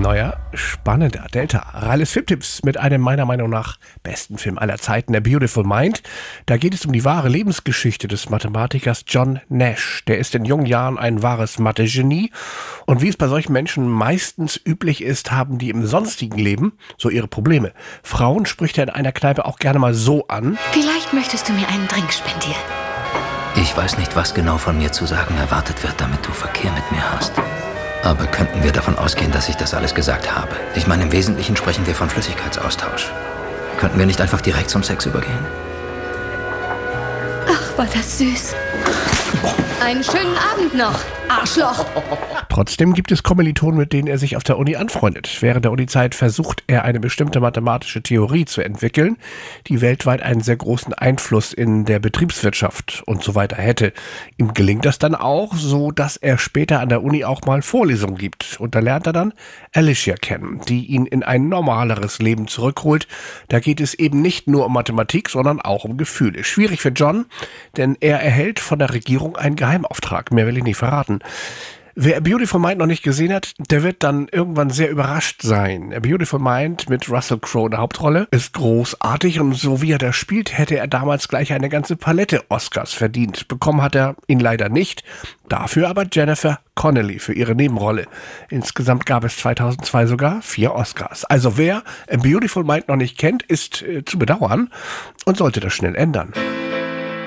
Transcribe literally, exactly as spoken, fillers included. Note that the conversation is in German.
neuer, spannender Delta. Ralles Filmtipps mit einem meiner Meinung nach besten Film aller Zeiten, A Beautiful Mind. Da geht es um die wahre Lebensgeschichte des Mathematikers John Nash. Der ist in jungen Jahren ein wahres Mathe-Genie. Und wie es bei solchen Menschen meistens üblich ist, haben die im sonstigen Leben so ihre Probleme. Frauen spricht er in einer Kneipe auch gerne mal so an. Vielleicht möchtest du mir einen Drink spendieren. Ich weiß nicht, was genau von mir zu sagen erwartet wird, damit du Verkehr mit mir hast. Aber könnten wir davon ausgehen, dass ich das alles gesagt habe? Ich meine, im Wesentlichen sprechen wir von Flüssigkeitsaustausch. Könnten wir nicht einfach direkt zum Sex übergehen? Ach, war das süß. Einen schönen Abend noch, Arschloch. Trotzdem gibt es Kommilitonen, mit denen er sich auf der Uni anfreundet. Während der Unizeit versucht er, eine bestimmte mathematische Theorie zu entwickeln, die weltweit einen sehr großen Einfluss in der Betriebswirtschaft und so weiter hätte. Ihm gelingt das dann auch, so dass er später an der Uni auch mal Vorlesungen gibt. Und da lernt er dann Alicia kennen, die ihn in ein normaleres Leben zurückholt. Da geht es eben nicht nur um Mathematik, sondern auch um Gefühle. Schwierig für John, denn er erhält von der Regierung einen Geheimauftrag. Mehr will ich nicht verraten. Wer A Beautiful Mind noch nicht gesehen hat, der wird dann irgendwann sehr überrascht sein. A Beautiful Mind mit Russell Crowe in der Hauptrolle ist großartig und so wie er da spielt, hätte er damals gleich eine ganze Palette Oscars verdient. Bekommen hat er ihn leider nicht, dafür aber Jennifer Connelly für ihre Nebenrolle. Insgesamt gab es zweitausendzwei sogar vier Oscars. Also wer A Beautiful Mind noch nicht kennt, ist äh, zu bedauern und sollte das schnell ändern.